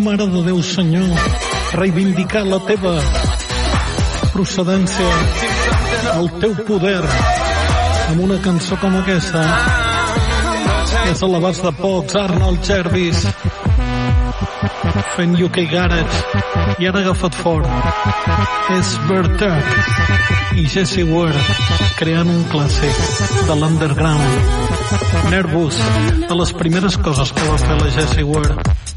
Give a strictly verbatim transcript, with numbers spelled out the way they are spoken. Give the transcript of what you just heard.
Mare de Déu, Senyor, reivindicar la teva procedència, el teu poder, amb una cançó com aquesta. És a l'abast de pocs, Arnold Jervis, fent U K Garage, i ara agafat fort. És Bertha i Jessie Ware, creant un clàssic de l'underground. Nervous, de les primeres coses que va fer la Jessie Ware.